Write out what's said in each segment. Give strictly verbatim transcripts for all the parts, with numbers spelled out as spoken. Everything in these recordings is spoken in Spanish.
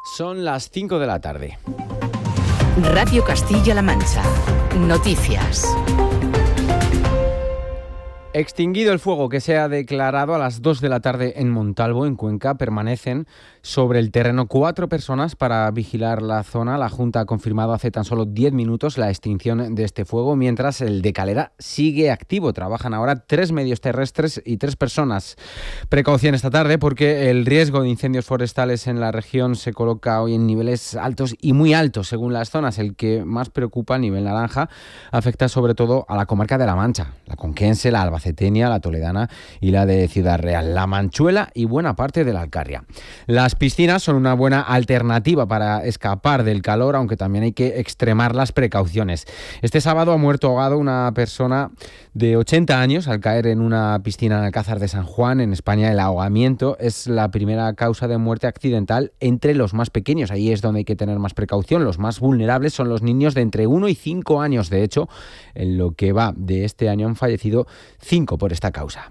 Son las cinco de la tarde. Radio Castilla-La Mancha. Noticias. Extinguido el fuego que se ha declarado a las dos de la tarde en Montalvo, en Cuenca, permanecen sobre el terreno cuatro personas para vigilar la zona. La Junta ha confirmado hace tan solo diez minutos la extinción de este fuego, mientras el de Calera sigue activo. Trabajan ahora tres medios terrestres y tres personas. Precaución esta tarde porque el riesgo de incendios forestales en la región se coloca hoy en niveles altos y muy altos según las zonas. El que más preocupa, a nivel naranja, afecta sobre todo a la comarca de La Mancha, la conquense, la albacetenia, la toledana y la de Ciudad Real, la Manchuela y buena parte de la Alcarria. Las piscinas son una buena alternativa para escapar del calor, aunque también hay que extremar las precauciones. Este sábado ha muerto ahogado una persona de ochenta años al caer en una piscina en Alcázar de San Juan. En España el ahogamiento es la primera causa de muerte accidental entre los más pequeños. Ahí es donde hay que tener más precaución. Los más vulnerables son los niños de entre uno y cinco años. De hecho, en lo que va de este año han fallecido cinco por esta causa.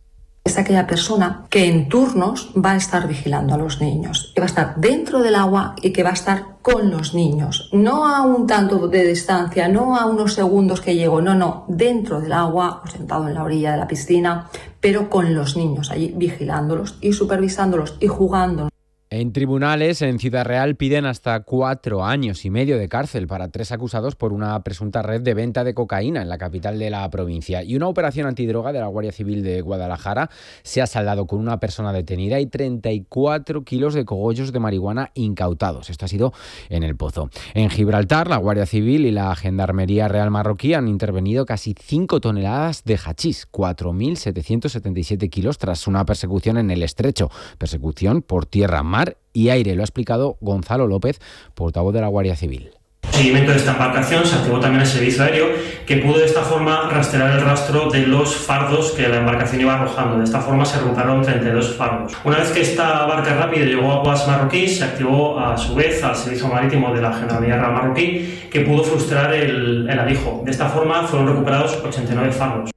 Es aquella persona que en turnos va a estar vigilando a los niños, que va a estar dentro del agua y que va a estar con los niños, no a un tanto de distancia, no a unos segundos que llego, no, no, dentro del agua o sentado en la orilla de la piscina, pero con los niños allí vigilándolos y supervisándolos y jugando. En tribunales, en Ciudad Real, piden hasta cuatro años y medio de cárcel para tres acusados por una presunta red de venta de cocaína en la capital de la provincia. Y una operación antidroga de la Guardia Civil de Guadalajara se ha saldado con una persona detenida y treinta y cuatro kilos de cogollos de marihuana incautados. Esto ha sido en El Pozo. En Gibraltar, la Guardia Civil y la Gendarmería Real Marroquí han intervenido casi cinco toneladas de hachís, cuatro mil setecientos setenta y siete kilos, tras una persecución en el Estrecho. Persecución por tierra, mar y aire, lo ha explicado Gonzalo López, portavoz de la Guardia Civil. En seguimiento de esta embarcación se activó también el servicio aéreo, que pudo de esta forma rastrear el rastro de los fardos que la embarcación iba arrojando. De esta forma se recuperaron treinta y dos fardos. Una vez que esta barca rápida llegó a aguas marroquíes, se activó a su vez al servicio marítimo de la Gendarmería Real Marroquí, que pudo frustrar el, el alijo. De esta forma fueron recuperados ochenta y nueve fardos.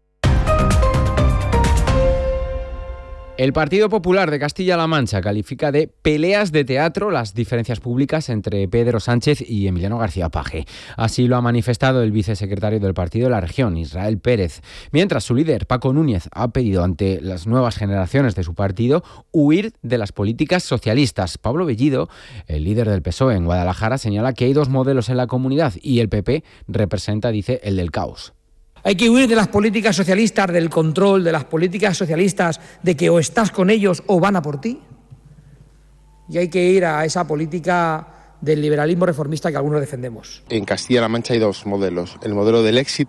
El Partido Popular de Castilla-La Mancha califica de peleas de teatro las diferencias públicas entre Pedro Sánchez y Emiliano García Paje. Así lo ha manifestado el vicesecretario del partido de la región, Israel Pérez. Mientras su líder, Paco Núñez, ha pedido ante las nuevas generaciones de su partido huir de las políticas socialistas. Pablo Bellido, el líder del P S O E en Guadalajara, señala que hay dos modelos en la comunidad y el P P representa, dice, el del caos. Hay que huir de las políticas socialistas, del control, de las políticas socialistas, de que o estás con ellos o van a por ti. Y hay que ir a esa política del liberalismo reformista que algunos defendemos. En Castilla-La Mancha hay dos modelos. El modelo del éxito